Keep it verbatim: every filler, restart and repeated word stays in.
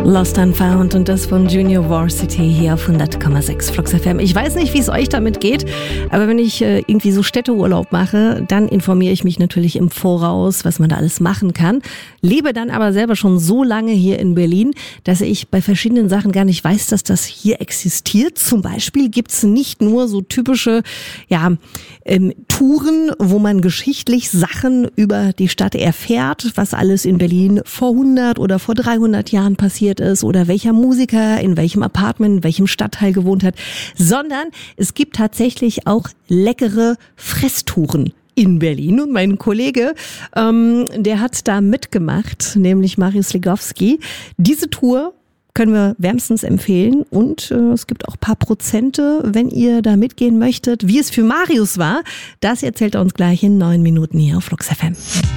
Lost and Found und das von Junior Varsity hier auf hundert Komma sechs Flux F M. Ich weiß nicht, wie es euch damit geht, aber wenn ich äh, irgendwie so Städteurlaub mache, dann informiere ich mich natürlich im Voraus, was man da alles machen kann. Lebe dann aber selber schon so lange hier in Berlin, dass ich bei verschiedenen Sachen gar nicht weiß, dass das hier existiert. Zum Beispiel gibt's nicht nur so typische ja, ähm, Touren, wo man geschichtlich Sachen über die Stadt erfährt, was alles in Berlin vor hundert oder vor dreihundert Jahren passiert ist oder welcher Musiker in welchem Apartment, in welchem Stadtteil gewohnt hat, sondern es gibt tatsächlich auch leckere Fresstouren in Berlin. Und mein Kollege, ähm, der hat da mitgemacht, nämlich Marius Legowski. Diese Tour können wir wärmstens empfehlen und äh, es gibt auch ein paar Prozente, wenn ihr da mitgehen möchtet. Wie es für Marius war, das erzählt er uns gleich in neun Minuten hier auf Flux F M.